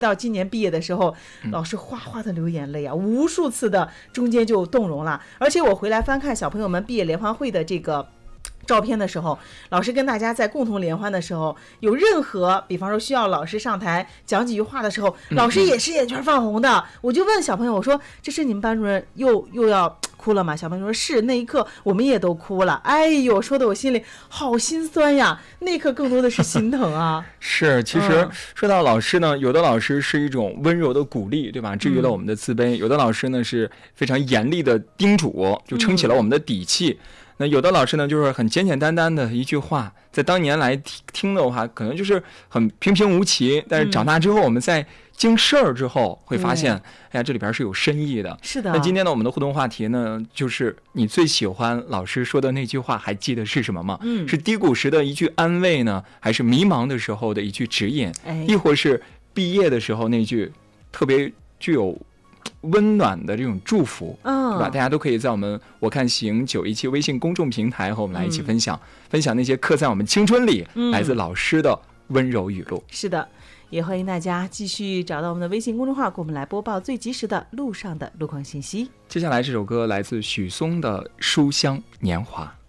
到今年毕业的时候，老师哗哗的流眼泪啊，无数次的中间就动容了。而且我回来翻看小朋友们毕业联欢会的这个照片的时候，老师跟大家在共同联欢的时候，有任何比方说需要老师上台讲几句话的时候，老师也是眼圈泛红的。我就问小朋友，我说这是你们班主任又要哭了吗？小朋友说是，那一刻我们也都哭了。哎呦，说的我心里好心酸呀，那一刻更多的是心疼啊。 是，其实说到老师呢，有的老师是一种温柔的鼓励，对吧？治愈了我们的自卑；有的老师呢是非常严厉的叮嘱，就撑起了我们的底气。那有的老师呢，就是很简简单单的一句话，在当年来听的话，可能就是很平平无奇。但是长大之后，我们在经事儿之后，会发现，哎呀，这里边是有深意的。 是的。 那今天呢，我们的互动话题呢，就是你最喜欢老师说的那句话，还记得是什么吗？是低谷时的一句安慰呢，还是迷茫的时候的一句指引？亦或是毕业的时候那句特别具有温暖的这种祝福，对吧？大家都可以在我看行917微信公众平台和我们来一起分享那些刻在我们青春里来自老师的温柔语录。 是的，也欢迎大家继续找到我们的微信公众号，给我们来播报最及时的路上的路况信息。 接下来这首歌来自许嵩的《书香年华》。